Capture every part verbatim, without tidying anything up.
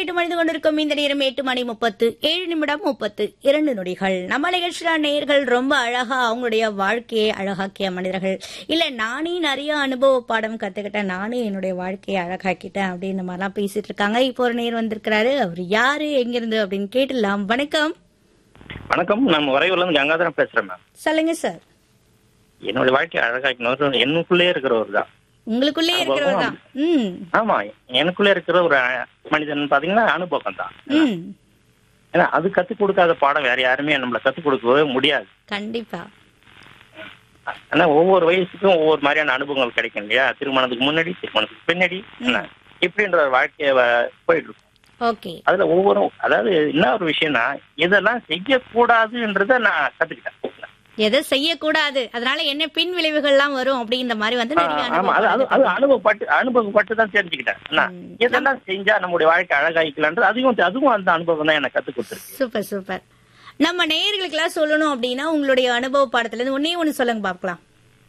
கேட்டு மனித கொண்டிருக்கும் இந்த நேரம் எட்டு மணி முப்பத்து ஏழு நிமிடம் முப்பத்து இரண்டு நொடிகள். நம்ம நிகழ்ச்சியில நேயர்கள் ரொம்ப அழகா அவங்களுடைய வாழ்க்கையை அழகாக்கிய மனிதர்கள். இல்ல நானே நிறைய அனுபவ பாடம் கத்துக்கிட்டேன், நானே என்னுடைய வாழ்க்கையை அழகாக்கிட்டேன் அப்படின்னு மாதிரிலாம் பேசிட்டு இருக்காங்க. இப்போ ஒரு நேர் வந்திருக்கிறாரு. அவர் யாரு, எங்கிருந்து அப்படின்னு கேட்டுலாம். வணக்கம். வணக்கம், நான் உறையூர்ல இருந்து கங்காதரன் பேசுறேன் மேம். சொல்லுங்க சார். என்னோட வாழ்க்கையை அழகாக்கணும் என்னுக்குள்ளே இருக்கிறவர் தான். உங்களுக்குள்ளே இருக்கிறவர் தான். ம் ஆமா, எனக்குள்ளே இருக்கிற ஒரு மனிதன் பாத்தீங்கன்னா அனுபவம் தான். ஏன்னா அது கத்து கொடுக்காத பாடம் வேற யாருமே நம்மள கத்து கொடுக்கவே முடியாது. கண்டிப்பா. ஆனா ஒவ்வொரு வயசுக்கும் ஒவ்வொரு மாதிரியான அனுபவங்கள் கிடைக்கும் இல்லையா? திருமணத்துக்கு முன்னாடி, திருமணத்துக்கு பின்னாடி இப்படின்ற ஒரு வாழ்க்கைய போயிட்டு இருக்கும். ஓகே. அதுல ஒவ்வொரு அதாவது என்ன ஒரு விஷயம்னா, இதெல்லாம் செய்யக்கூடாதுன்றத நான் கத்துக்கிட்டேன். எதை செய்யக்கூடாது, அதனால என்ன பின் விளைவுகள் எல்லாம் வரும் அப்படின்ற மாதிரி வந்து அனுபவப்பட்டு அனுபவப்பட்டு தான் தெரிஞ்சுக்கிட்டேன். இதெல்லாம் செஞ்சா நம்முடைய வாழ்க்கை அழகாயிக்கலான்றது அதுவும் அதுவும் அந்த அனுபவம் தான் எனக்கு கத்து கொடுத்துருக்கு. Super super. நம்ம நேயர்களுக்கு எல்லாம் சொல்லணும் அப்படின்னா உங்களுடைய அனுபவ பாடத்துல இருந்து ஒன்னே ஒண்ணு சொல்லுங்க பாக்கலாம்.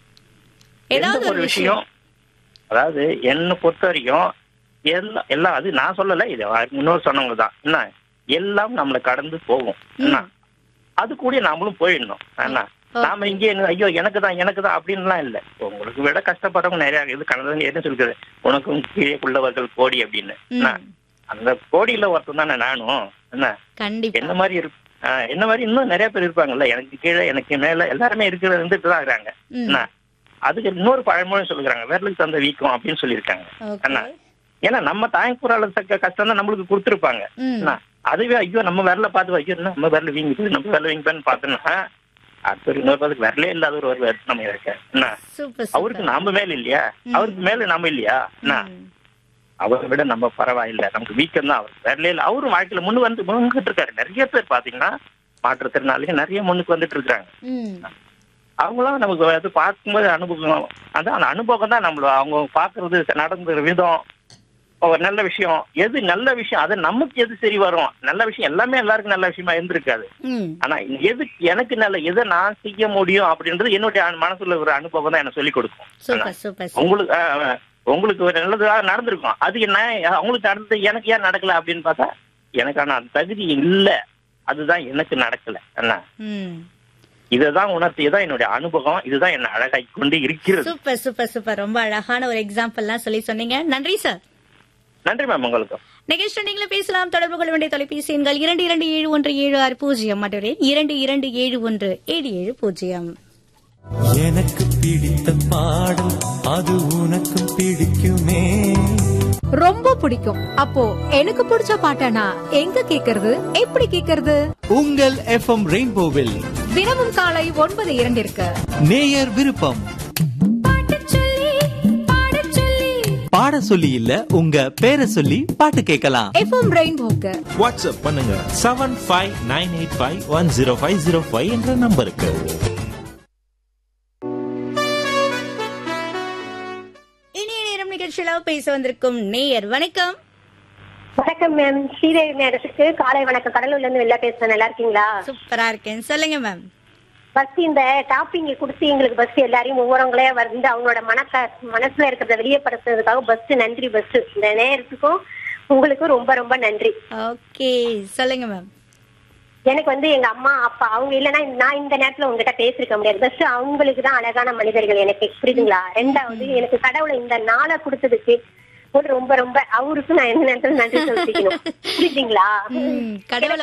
ஏதாவது ஒரு விஷயம், அதாவது என்ன பொறுத்த வரைக்கும் எல்லாம் எல்லாம் அது நான் சொல்லல, இது முன்னோர் சொன்னவங்க தான். என்ன எல்லாம் நம்மளை கடந்து போகும், என்ன அது கூட நாமளும் போயிடணும். என்ன நாம இங்கே ஐயோ எனக்கு தான் எனக்கு தான் அப்படின்லாம் இல்லை. உங்களுக்கு விட கஷ்டப்படுறவங்க நிறைய இது கணவன் என்ன சொல்றது, உனக்கும் கீழே உள்ளவர்கள் கோடி அப்படின்னு. அந்த கோடியில ஒருத்தம் தானே நானும். என்ன என்ன மாதிரி இரு என்ன மாதிரி இன்னும் நிறைய பேர் இருப்பாங்கல்ல, எனக்கு கீழே எனக்கு மேல எல்லாருமே இருக்கிற இருந்துட்டு தான் இருக்கிறாங்க. என்ன அதுக்கு இன்னொரு பழமொழி சொல்லுறாங்க, விரலுக்கு தந்த வீக்கம் அப்படின்னு சொல்லியிருக்காங்க. என்ன ஏன்னா நம்ம தாய்ப்புறால தக்க கஷ்டம் தான் நம்மளுக்கு கொடுத்துருப்பாங்க. என்ன அதுவே ஐயோ நம்ம விரல பார்த்து வைக்கிறோம், நம்ம விரல வீங்கி நம்ம விரல வீங்கிப்பான்னு பார்த்தோம்னா அடுத்த இன்னொரு பார்த்து விரலே இல்லாத ஒரு ஒரு நம்ம இருக்க. என்ன அவருக்கு நாம மேல இல்லையா, அவருக்கு மேல நாம இல்லையா? என்ன அவரை விட நம்ம பரவாயில்லை, நமக்கு வீக்கம் தான். அவர் விரலே இல்லை, அவரும் வாழ்க்கையில முன்னு வந்து முன்னுட்டு இருக்காரு. நிறைய பேர் பாத்தீங்கன்னா மாற்றுத்திறனாளிகள் நிறைய முன்னுக்கு வந்துட்டு இருக்காங்க. அவங்களாம் நமக்கு அது பார்க்கும்போது அனுபவம், அதான் அந்த அனுபவம் தான் நம்மள அவங்க பாக்குறது, நடந்துற விதம், ஒரு நல்ல விஷயம் எது நல்ல விஷயம் அது நமக்கு எது சரி வரும். நல்ல விஷயம் எல்லாமே எல்லாருக்கும் நல்ல விஷயமா இருந்திருக்காது. ஆனா எது எனக்கு நல்ல எதை நான் செய்ய முடியும் அப்படின்றது என்னுடைய மனசுல ஒரு அனுபவம் தான் எனக்கு சொல்லி கொடுக்கும். உங்களுக்கு உங்களுக்கு ஒரு நல்லதாக நடந்திருக்கும், அது என்ன அவங்களுக்கு நடந்தது எனக்கு ஏன் நடக்கல அப்படின்னு பார்த்தா எனக்கான அந்த தகுதி இல்ல, அதுதான் எனக்கு நடக்கல. என்ன இதுதான் உணர்த்தியதான் என்னுடைய அனுபவம், இதுதான் என்ன அழகாய் கொண்டு இருக்கிறது. Super super super. ரொம்ப அழகான ஒரு எக்ஸாம்பிள் எல்லாம் சொல்லி சொன்னீங்க. நன்றி சார். நன்றி மேம். உங்களுக்கு நெக்ஸ்ட் நீங்களும் பேசலாம். தொடர்பு கொள்ள வேண்டிய தொலைபேசி எண்கள் இரண்டு இரண்டு ஏழு ஒன்று ஏழு ஆறு பூஜ்ஜியம் மற்றும் இரண்டு இரண்டு ஏழு ஒன்று ஏழு ஏழு பூஜ்ஜியம். எனக்கு பிடித்த பாடல் அது உனக்கு பிடிக்குமே, ரொம்ப பிடிக்கும். அப்போ எனக்கு பிடிச்ச பாட்டனா எங்க கேக்குறது, எப்படி கேக்குறது? உங்கள் எஃப்எம் ரெயின்போவில் தினமும் காலை ஒன்பது இரண்டிற்கு நேயர் விருப்பம். பாட சொல்லி இல்ல, உங்க பேரை சொல்லி பாட்டு கேட்கலாம். எஃப்எம் ரெயின்போக்கு வாட்ஸ்அப் பண்ணுங்க seven five nine eight five one zero five zero five என்ற நம்பருக்கு. இனிய நேரம் நிகழ்ச்சியில பேச வந்திருக்கும் நேயர். வணக்கம். வணக்கம் மேம். ஸ்ரீதேவி மேடத்துக்கு காலை வணக்கம். கடலூர்ல இருந்து வெளில பேசுறேன். நல்லா இருக்கீங்களா? சூப்பரா இருக்கேன். சொல்லுங்க மேம். பஸ் இந்த டாப்பிங் கொடுத்து எங்களுக்கு பஸ் எல்லாரையும் ஒவ்வொருவங்களே வந்து அவங்களோட மனக்க மனசுல இருக்கிறத வெளியப்படுத்துறதுக்காக பஸ் நன்றி பஸ். இந்த நேரத்துக்கும் உங்களுக்கும் ரொம்ப ரொம்ப நன்றி. ஓகே சொல்லுங்க மேம். எனக்கு வந்து எங்க அம்மா அப்பா அவங்க இல்லைன்னா நான் இந்த நேரத்துல உங்ககிட்ட பேசிருக்க முடியாது. பஸ் அவங்களுக்கு தான் அழகான மனிதர்கள் எனக்கு, புரியுதுங்களா? ரெண்டாவது எனக்கு கடவுளை இந்த நாளை கொடுத்ததுக்கு ரொம்ப ரொம்ப அவருக்கு நான் எந்த நேரத்துல நன்றி சொல்லிக்கணும், புரியுதுங்களா?